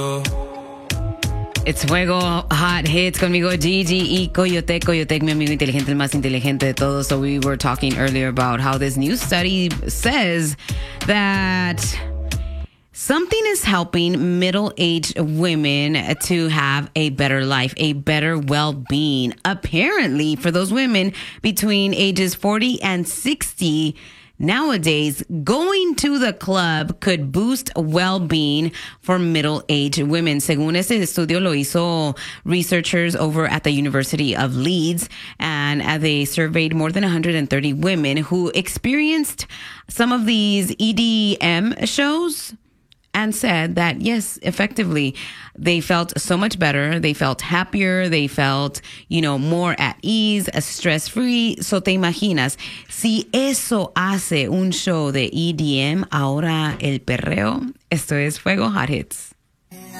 It's Fuego Hot Hits conmigo Gigi y Coyote. Coyote, mi amigo inteligente, el más inteligente de todos. So we were talking earlier about how this new study says that something is helping middle-aged women to have a better life, a better well-being. Apparently, for those women between ages 40 and 60, nowadays, going to the club could boost well-being for middle-aged women. Según este estudio lo hizo researchers over at the University of Leeds, and they surveyed more than 130 women who experienced some of these EDM shows and said that, yes, effectively, they felt so much better. They felt happier. They felt, more at ease, stress-free. So te imaginas, si eso hace un show de EDM, ahora el perreo. Esto es Fuego Hot Hits.